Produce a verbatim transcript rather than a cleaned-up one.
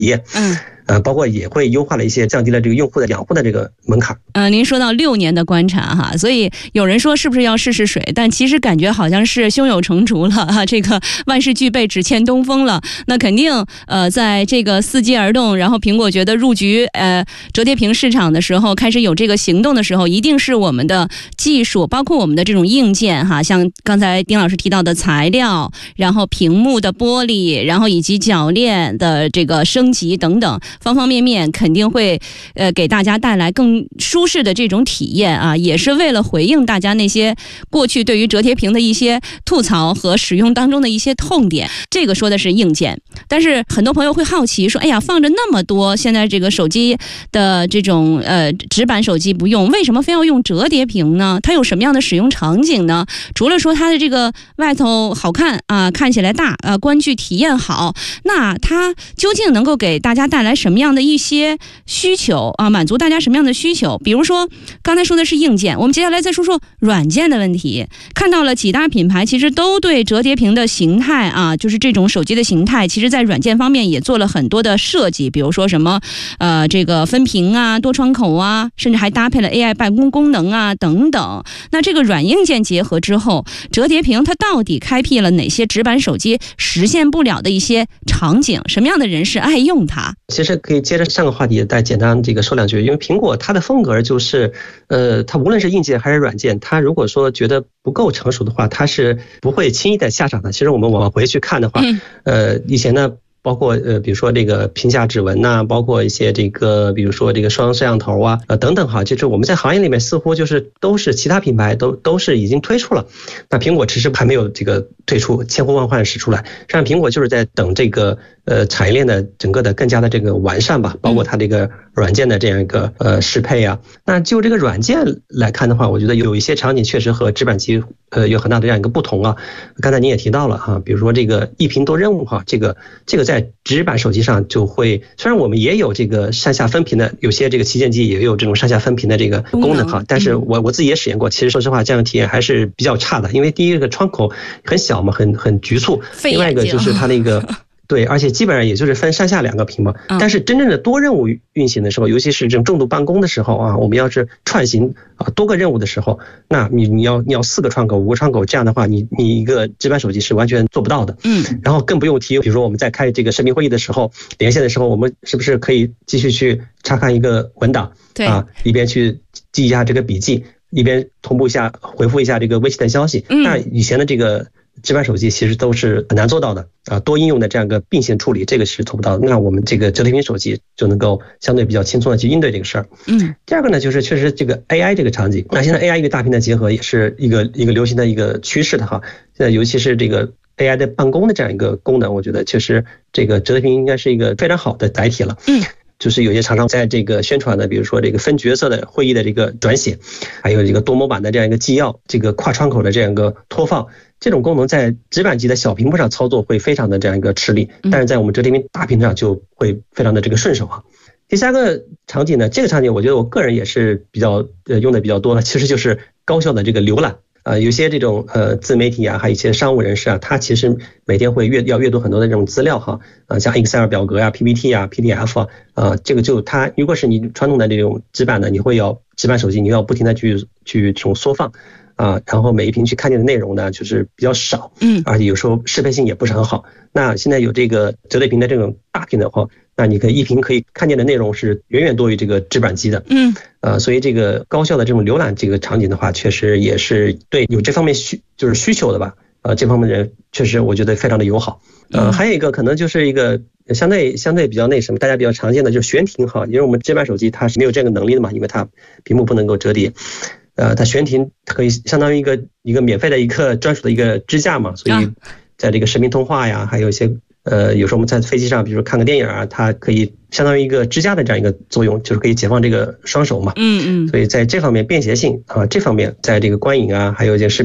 验。嗯。呃，包括也会优化了一些，降低了这个用户的养护的这个门槛。 呃，您说到六年的观察哈，所以有人说是不是要试试水？但其实感觉好像是胸有成竹了哈，这个万事俱备只欠东风了。那肯定呃，在这个伺机而动，然后苹果觉得入局呃折叠屏市场的时候，开始有这个行动的时候，一定是我们的技术，包括我们的这种硬件哈，像刚才丁老师提到的材料，然后屏幕的玻璃，然后以及铰链的这个升级等等。方方面面肯定会呃给大家带来更舒适的这种体验啊，也是为了回应大家那些过去对于折叠屏的一些吐槽和使用当中的一些痛点。这个说的是硬件，但是很多朋友会好奇说，哎呀，放着那么多现在这个手机的这种呃直板手机不用，为什么非要用折叠屏呢？它有什么样的使用场景呢？除了说它的这个外头好看啊，看起来大啊，观距体验好，那它究竟能够给大家带来什么样的一些需求啊？满足大家什么样的需求？比如说刚才说的是硬件，我们接下来再说说软件的问题。看到了几大品牌其实都对折叠屏的形态啊，就是这种手机的形态，其实在软件方面也做了很多的设计，比如说什么呃这个分屏啊、多窗口啊，甚至还搭配了 A I 办公功能啊等等。那这个软硬件结合之后，折叠屏它到底开辟了哪些直板手机实现不了的一些场景？什么样的人是爱用它？ 其实可以接着上个话题再简单这个说两句，因为苹果它的风格就是，呃，它无论是硬件还是软件，它如果说觉得不够成熟的话，它是不会轻易的下场的。其实我们往回去看的话，呃，以前呢，包括呃，比如说这个屏下指纹呐、啊，包括一些这个，比如说这个双摄像头啊，呃等等哈，就是我们在行业里面似乎就是都是其他品牌都都是已经推出了，那苹果迟迟还没有这个推出，千呼万唤始出来，实际上苹果就是在等这个呃产业链的整个的更加的这个完善吧，包括它这个软件的这样一个呃适配啊。那就这个软件来看的话，我觉得有一些场景确实和直板机呃有很大的这样一个不同啊。刚才您也提到了哈，比如说这个一屏多任务哈，这个这个在直板手机上就会，虽然我们也有这个上下分屏的，有些这个旗舰机也有这种上下分屏的这个功能哈，但是我我自己也实验过，其实说实话这样的体验还是比较差的，因为第一个窗口很小嘛，很很局促，另外一个就是它那个对，而且基本上也就是分上下两个屏嘛。但是真正的多任务运行的时候，尤其是这种重度办公的时候啊，我们要是串行啊多个任务的时候，那你你要你要四个窗口、五个窗口，这样的话，你你一个直板手机是完全做不到的。嗯。然后更不用提，比如说我们在开这个视频会议的时候，连线的时候，我们是不是可以继续去查看一个文档？对啊，一边去记一下这个笔记，一边同步一下回复一下这个微信的消息。嗯。那以前的这个直板手机其实都是很难做到的啊，多应用的这样一个并行处理，这个是做不到的。那我们这个折叠屏手机就能够相对比较轻松的去应对这个事儿。嗯，第二个呢，就是确实这个 A I 这个场景，那现在 A I 一个大屏的结合也是一个一个流行的一个趋势的哈。现在尤其是这个 A I 的办公的这样一个功能，我觉得确实这个折叠屏应该是一个非常好的载体了。嗯。就是有些厂商在这个宣传的，比如说这个分角色的会议的这个转写，还有这个多模板的这样一个纪要，这个跨窗口的这样一个拖放，这种功能在直板机的小屏幕上操作会非常的这样一个吃力，但是在我们折叠屏大屏上就会非常的这个顺手啊。第三个场景呢，这个场景我觉得我个人也是比较呃用的比较多的，其实就是高效的这个浏览。呃，有些这种呃自媒体啊，还有一些商务人士啊，他其实每天会阅要阅读很多的这种资料哈，呃，像 Excel 表格啊、P P T 啊、P D F 啊，呃，这个就它如果是你传统的这种直板的，你会要直板手机，你要不停的去去这种缩放啊，然后每一屏去看见的内容呢，就是比较少，嗯，而且有时候适配性也不是很好。那现在有这个折叠屏的这种大屏的话，那你可以一屏可以看见的内容是远远多于这个直板机的，嗯，呃，所以这个高效的这种浏览这个场景的话，确实也是对有这方面需就是需求的吧，呃，这方面的人确实我觉得非常的友好。呃，还有一个可能就是一个相对相对比较那什么，大家比较常见的就是悬停哈，因为我们直板手机它是没有这个能力的嘛，因为它屏幕不能够折叠。呃，它悬停可以相当于一个一个免费的一个专属的一个支架嘛，所以在这个视频通话呀，还有一些呃，有时候我们在飞机上，比如说看个电影啊，它可以相当于一个支架的这样一个作用，就是可以解放这个双手嘛。嗯嗯。所以在这方面便携性啊，这方面在这个观影啊，还有一些视频。